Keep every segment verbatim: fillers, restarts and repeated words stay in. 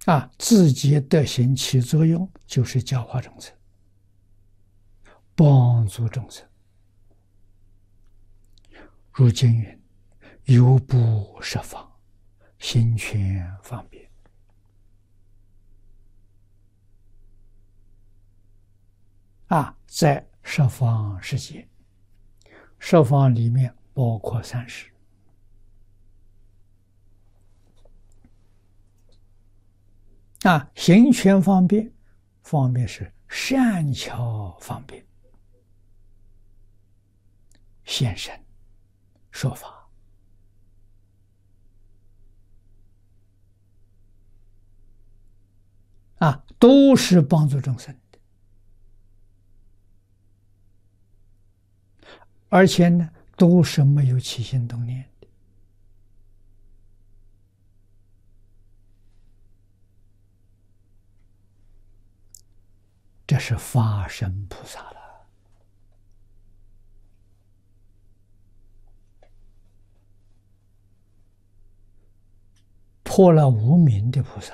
啊，自己德行起作用，就是教化众生，帮助众生。如经云：“有不十方，行权方便。”啊，在十方世界，十方里面包括三世。啊，行权方便，方便是善巧方便，现身说法。啊，都是帮助众生的，而且呢，都是没有起心动念的。这是法身菩萨了。破了无明的菩萨，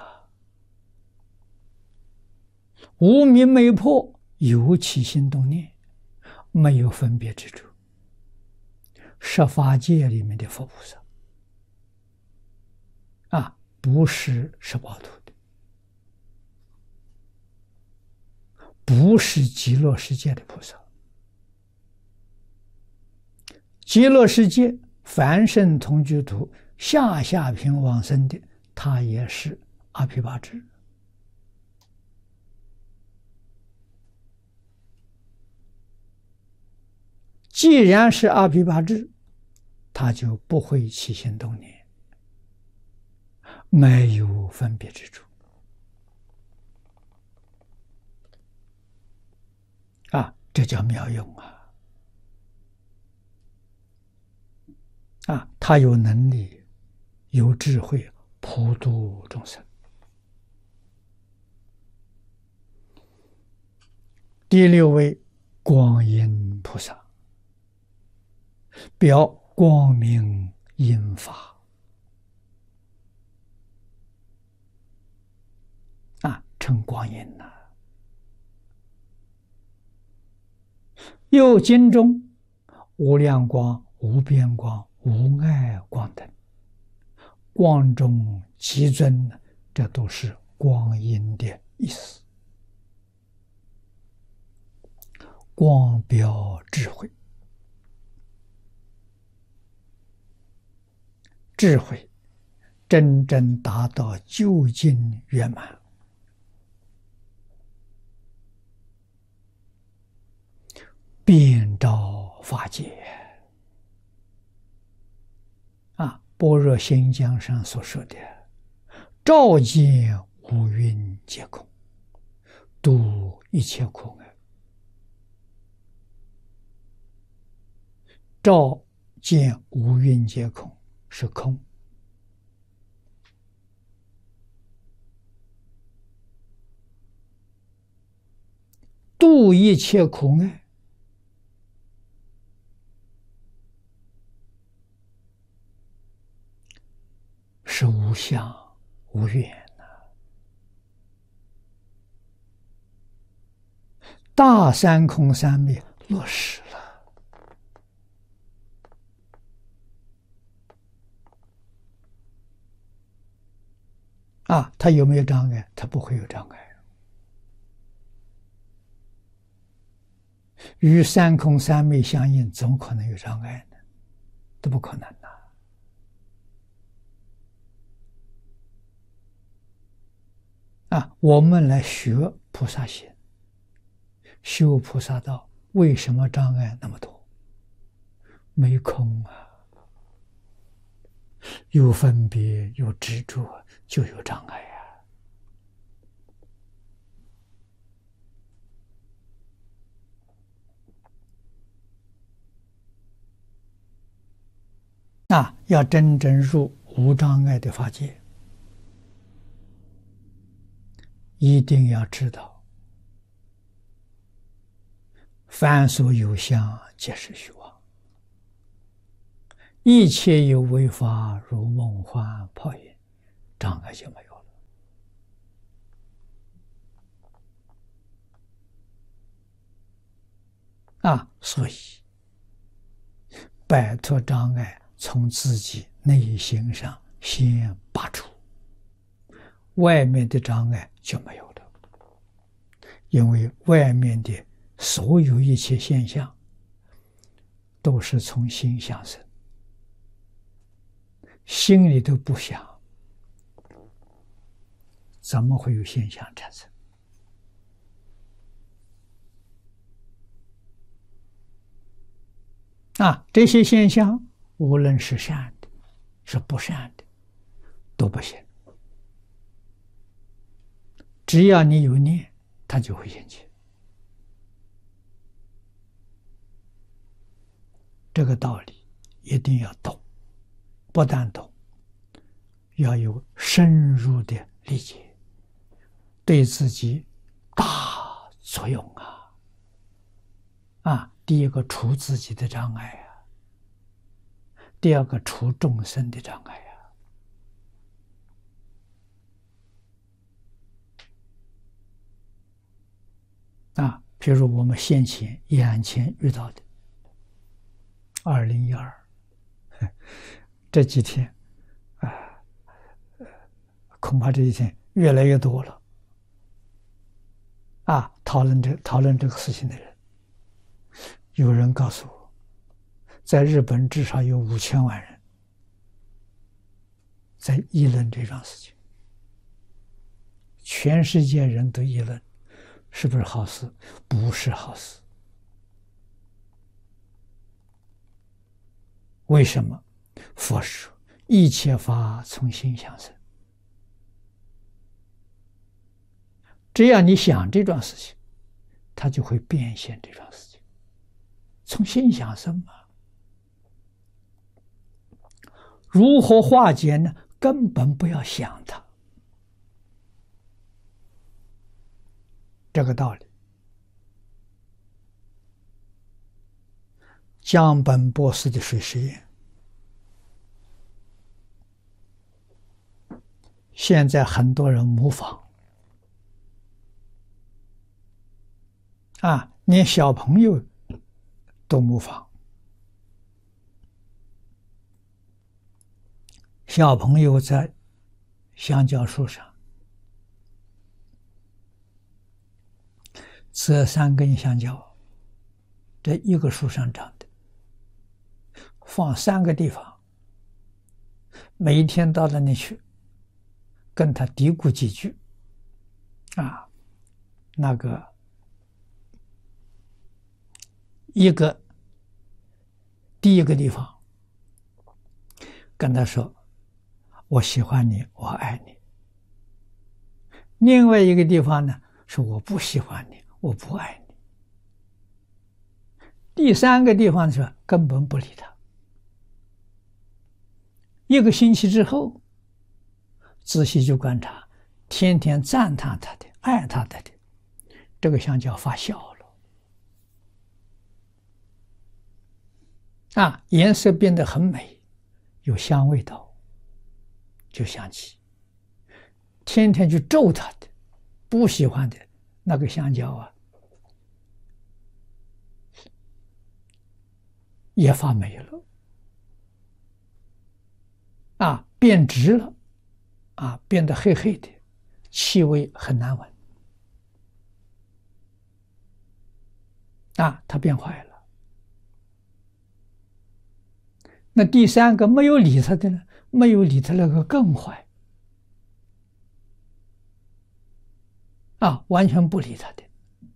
无明没破，有起心动念，没有分别之处。十法界里面的佛菩萨啊，不是十八图的，不是极乐世界的菩萨。极乐世界凡圣同居土下下品往生的，他也是阿毗跋致。既然是阿毗跋致，他就不会起心动念，没有分别之处。啊，这叫妙用啊！啊，他有能力，有智慧，普度众生。第六位，观音菩萨，表光明音法。啊，称光音呐、啊。又经中无量光、无边光、无碍光等，光中极尊，这都是光阴的意思。光表智慧，智慧真正达到究竟圆满，遍照法界。啊，般若心经上所说的照见五蕴皆空，度一切苦厄。照见五蕴皆空是空，度一切苦厄是无相无愿呐、啊。大三空三昧落实了。啊，他有没有障碍？他不会有障碍。与三空三昧相应，怎么可能有障碍呢？都不可能呐、啊！啊，我们来学菩萨行，修菩萨道，为什么障碍那么多？没空啊！有分别，有执着，就有障碍呀、啊！啊，要真正入无障碍的法界，一定要知道，凡所有相，皆是虚妄。一切有为法，如梦幻泡影，障碍就没有了。 啊，所以摆脱障碍，从自己内心上先拔除，外面的障碍就没有了。因为外面的所有一切现象都是从心想生，心里都不想，怎么会有现象产生？啊，这些现象无论是善的是不善的都不行，只要你有念，它就会现前。这个道理一定要懂，不但懂，要有深入的理解，对自己大作用啊！啊，第一个除自己的障碍啊，第二个除众生的障碍啊！啊，比如我们先前眼前遇到的二零一二这几天啊，恐怕这几天越来越多了啊！讨论这讨论这个事情的人，有人告诉我，在日本至少有五千万人在议论这桩事情，全世界人都议论，是不是好事？不是好事。为什么？佛说一切法从心想生，只要你想这桩事情，它就会变现这桩事情。从心想生嘛，如何化解呢？根本不要想它。这个道理，江本博士的水实验，现在很多人模仿啊，连小朋友都模仿。小朋友在香蕉树上这三根香蕉，这一个树上长的，放三个地方，每一天到那里去跟他嘀咕几句啊，那个一个第一个地方跟他说我喜欢你，我爱你。另外一个地方呢，说我不喜欢你，我不爱你。第三个地方是根本不理他。一个星期之后，仔细去观察，天天赞叹他的，爱他的的，这个香蕉发酵了啊，颜色变得很美，有香味道，就想起天天去咒他的不喜欢的那个香蕉啊，也发霉了啊，变直了啊，变得黑黑的，气味很难闻啊，它变坏了。那第三个没有理他的呢？没有理他那个更坏啊，完全不理他的。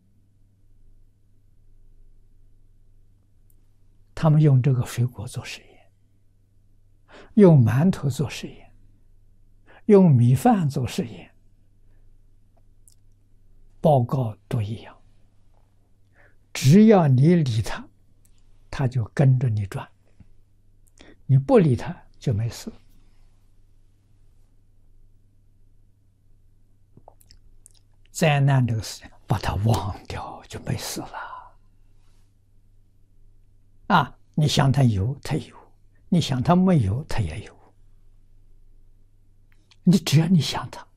他们用这个水果做实验，用馒头做实验，用米饭做实验，报告都一样。只要你理他，他就跟着你转；你不理他就没事。灾难这个事情，把它忘掉就没事了。啊，你想他有，他有；你想他没有，他也有。你只要你想他，